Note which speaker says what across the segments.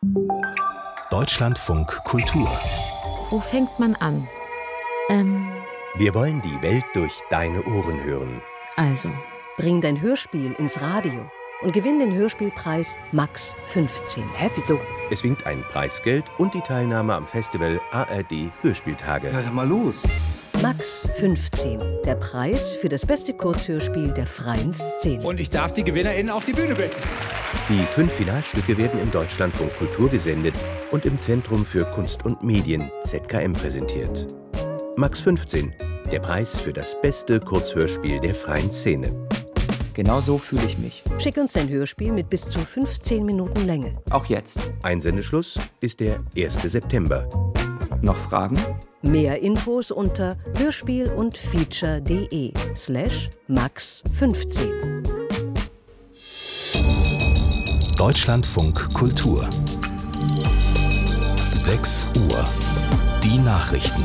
Speaker 1: Deutschlandfunk Kultur.
Speaker 2: Wo fängt man an?
Speaker 3: Wir wollen die Welt durch deine Ohren hören.
Speaker 2: Also.
Speaker 4: Bring dein Hörspiel ins Radio und gewinn den Hörspielpreis Max 15.
Speaker 2: Hä, wieso?
Speaker 3: Es winkt ein Preisgeld und die Teilnahme am Festival ARD Hörspieltage.
Speaker 5: Hör doch mal los.
Speaker 4: Max 15. Der Preis für das beste Kurzhörspiel der freien Szene.
Speaker 5: Und ich darf die GewinnerInnen auf die Bühne bitten.
Speaker 3: Die 5 Finalstücke werden im Deutschlandfunk Kultur gesendet und im Zentrum für Kunst und Medien ZKM präsentiert. Max 15. Der Preis für das beste Kurzhörspiel der freien Szene.
Speaker 6: Genau so fühle ich mich.
Speaker 4: Schick uns dein Hörspiel mit bis zu 15 Minuten Länge.
Speaker 6: Auch jetzt.
Speaker 3: Einsendeschluss ist der 1. September.
Speaker 6: Noch Fragen?
Speaker 4: Mehr Infos unter hörspiel-und-feature.de/max15.
Speaker 1: Deutschlandfunk Kultur. 6 Uhr. Die Nachrichten.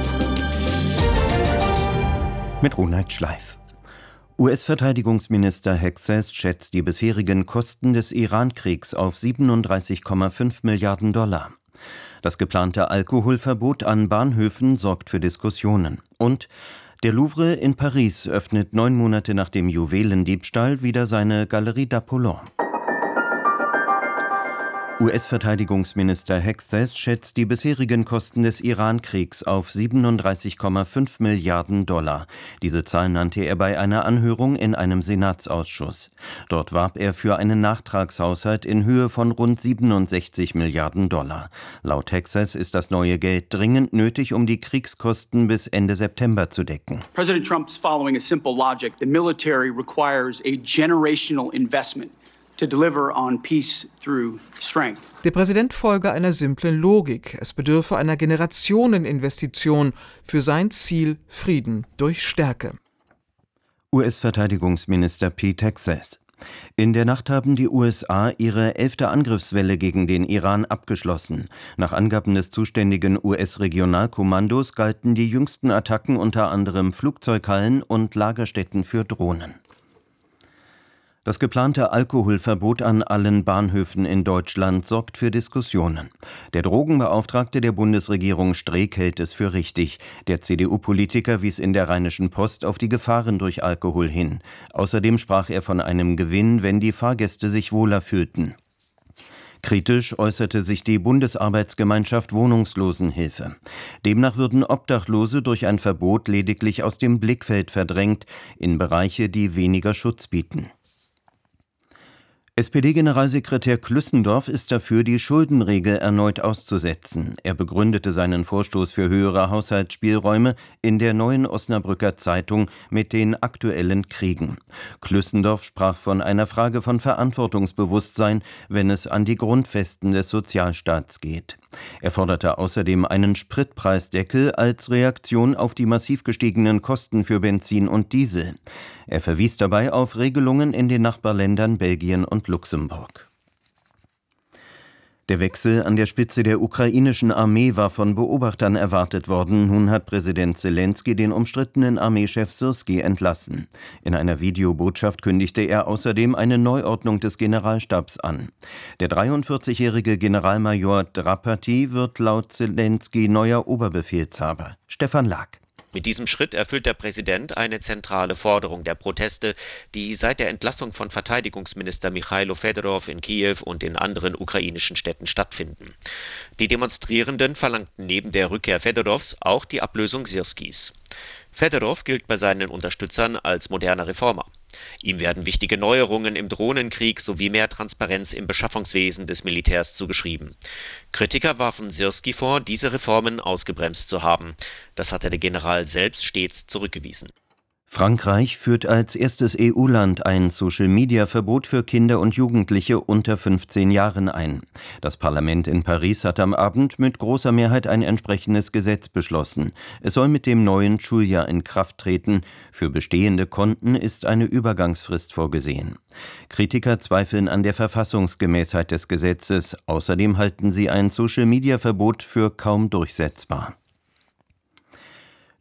Speaker 7: Mit Ronald Schleif. US-Verteidigungsminister Hexas schätzt die bisherigen Kosten des Iran-Kriegs auf 37,5 Milliarden $. Das geplante Alkoholverbot an Bahnhöfen sorgt für Diskussionen. Und der Louvre in Paris öffnet 9 Monate nach dem Juwelendiebstahl wieder seine Galerie d'Apollon. US-Verteidigungsminister Hexas schätzt die bisherigen Kosten des Iran-Kriegs auf 37,5 Milliarden $. Diese Zahl nannte er bei einer Anhörung in einem Senatsausschuss. Dort warb er für einen Nachtragshaushalt in Höhe von rund 67 Milliarden $. Laut Hexas ist das neue Geld dringend nötig, um die Kriegskosten bis Ende September zu decken.
Speaker 8: President Trump's following a simple logic. The military requires a generational investment to deliver on peace through strength.
Speaker 9: Der Präsident folge einer simplen Logik. Es bedürfe einer Generationeninvestition für sein Ziel Frieden durch Stärke.
Speaker 7: US-Verteidigungsminister Pete Hexas. In der Nacht haben die USA ihre 11. Angriffswelle gegen den Iran abgeschlossen. Nach Angaben des zuständigen US-Regionalkommandos galten die jüngsten Attacken unter anderem Flugzeughallen und Lagerstätten für Drohnen. Das geplante Alkoholverbot an allen Bahnhöfen in Deutschland sorgt für Diskussionen. Der Drogenbeauftragte der Bundesregierung Streeck hält es für richtig. Der CDU-Politiker wies in der Rheinischen Post auf die Gefahren durch Alkohol hin. Außerdem sprach er von einem Gewinn, wenn die Fahrgäste sich wohler fühlten. Kritisch äußerte sich die Bundesarbeitsgemeinschaft Wohnungslosenhilfe. Demnach würden Obdachlose durch ein Verbot lediglich aus dem Blickfeld verdrängt in Bereiche, die weniger Schutz bieten. SPD-Generalsekretär Klüssendorf ist dafür, die Schuldenregel erneut auszusetzen. Er begründete seinen Vorstoß für höhere Haushaltsspielräume in der Neuen Osnabrücker Zeitung mit den aktuellen Kriegen. Klüssendorf sprach von einer Frage von Verantwortungsbewusstsein, wenn es an die Grundfesten des Sozialstaats geht. Er forderte außerdem einen Spritpreisdeckel als Reaktion auf die massiv gestiegenen Kosten für Benzin und Diesel. Er verwies dabei auf Regelungen in den Nachbarländern Belgien und Luxemburg. Der Wechsel an der Spitze der ukrainischen Armee war von Beobachtern erwartet worden. Nun hat Präsident Selenskyj den umstrittenen Armeechef Syrskij entlassen. In einer Videobotschaft kündigte er außerdem eine Neuordnung des Generalstabs an. Der 43-jährige Generalmajor Drapati wird laut Selenskyj neuer Oberbefehlshaber. Stefan Lag.
Speaker 10: Mit diesem Schritt erfüllt der Präsident eine zentrale Forderung der Proteste, die seit der Entlassung von Verteidigungsminister Michailo Fedorov in Kiew und in anderen ukrainischen Städten stattfinden. Die Demonstrierenden verlangten neben der Rückkehr Fedorovs auch die Ablösung Syrskijs. Fedorov gilt bei seinen Unterstützern als moderner Reformer. Ihm werden wichtige Neuerungen im Drohnenkrieg sowie mehr Transparenz im Beschaffungswesen des Militärs zugeschrieben. Kritiker warfen Syrskij vor, diese Reformen ausgebremst zu haben. Das hatte der General selbst stets zurückgewiesen.
Speaker 7: Frankreich führt als erstes EU-Land ein Social-Media-Verbot für Kinder und Jugendliche unter 15 Jahren ein. Das Parlament in Paris hat am Abend mit großer Mehrheit ein entsprechendes Gesetz beschlossen. Es soll mit dem neuen Schuljahr in Kraft treten. Für bestehende Konten ist eine Übergangsfrist vorgesehen. Kritiker zweifeln an der Verfassungsgemäßheit des Gesetzes. Außerdem halten sie ein Social-Media-Verbot für kaum durchsetzbar.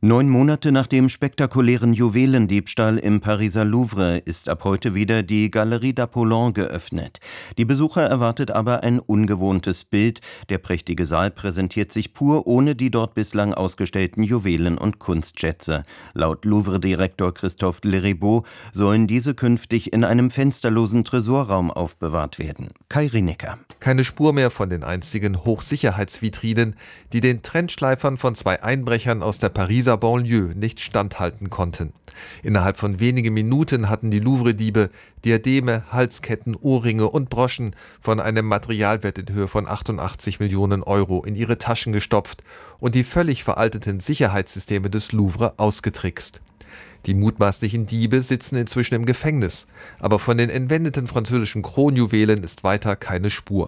Speaker 7: 9 Monate nach dem spektakulären Juwelendiebstahl im Pariser Louvre ist ab heute wieder die Galerie d'Apollon geöffnet. Die Besucher erwartet aber ein ungewohntes Bild. Der prächtige Saal präsentiert sich pur ohne die dort bislang ausgestellten Juwelen und Kunstschätze. Laut Louvre-Direktor Christophe Leribaud sollen diese künftig in einem fensterlosen Tresorraum aufbewahrt werden. Kai Rinecker.
Speaker 11: Keine Spur mehr von den einstigen Hochsicherheitsvitrinen, die den Trendschleifern von 2 Einbrechern aus der Pariser Banlieue nicht standhalten konnten. Innerhalb von wenigen Minuten hatten die Louvre-Diebe Diademe, Halsketten, Ohrringe und Broschen von einem Materialwert in Höhe von 88 Millionen Euro in ihre Taschen gestopft und die völlig veralteten Sicherheitssysteme des Louvre ausgetrickst. Die mutmaßlichen Diebe sitzen inzwischen im Gefängnis, aber von den entwendeten französischen Kronjuwelen ist weiter keine Spur.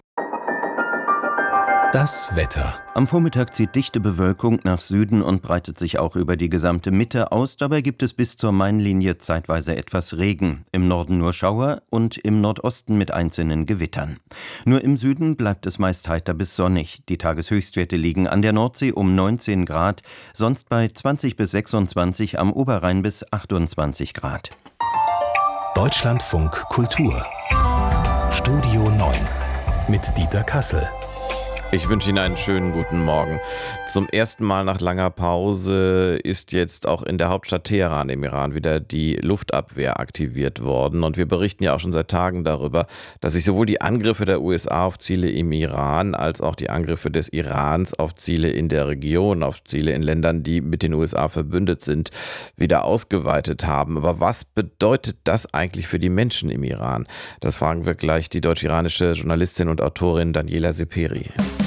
Speaker 1: Das Wetter.
Speaker 7: Am Vormittag zieht dichte Bewölkung nach Süden und breitet sich auch über die gesamte Mitte aus. Dabei gibt es bis zur Mainlinie zeitweise etwas Regen. Im Norden nur Schauer und im Nordosten mit einzelnen Gewittern. Nur im Süden bleibt es meist heiter bis sonnig. Die Tageshöchstwerte liegen an der Nordsee um 19 Grad, sonst bei 20 bis 26, am Oberrhein bis 28 Grad.
Speaker 1: Deutschlandfunk Kultur. Studio 9 mit Dieter Kassel.
Speaker 12: Ich wünsche Ihnen einen schönen guten Morgen. Zum ersten Mal nach langer Pause ist jetzt auch in der Hauptstadt Teheran im Iran wieder die Luftabwehr aktiviert worden. Und wir berichten ja auch schon seit Tagen darüber, dass sich sowohl die Angriffe der USA auf Ziele im Iran als auch die Angriffe des Irans auf Ziele in der Region, auf Ziele in Ländern, die mit den USA verbündet sind, wieder ausgeweitet haben. Aber was bedeutet das eigentlich für die Menschen im Iran? Das fragen wir gleich die deutsch-iranische Journalistin und Autorin Daniela Seperi.